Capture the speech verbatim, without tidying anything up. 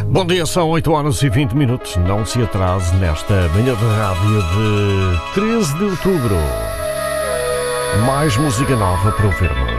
Bom dia, são oito horas e vinte minutos. Não se atrase nesta manhã de rádio de treze de outubro. Mais música nova para ouvirmos.